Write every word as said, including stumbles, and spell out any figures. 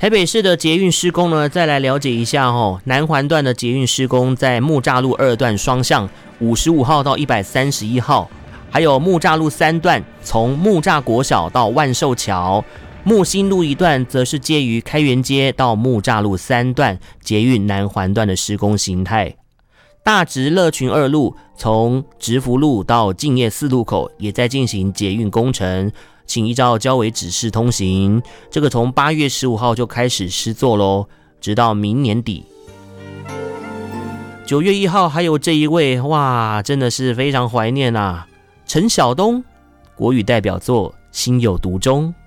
台北市的捷运施工呢，再来了解一下哦。南环段的捷运施工在木栅路二段双向五十五号到一百三十一号，还有木栅路三段从木栅国小到万寿桥，木星路一段则是介于开元街到木栅路三段捷运南环段的施工形态。大直乐群二路从直福路到敬业四路口也在进行捷运工程，请依照交委指示通行。这个从八月十五号就开始施作咯，直到明年底。九月一号还有这一位，哇，真的是非常怀念啊！陈晓东，国语代表作《心有独钟》。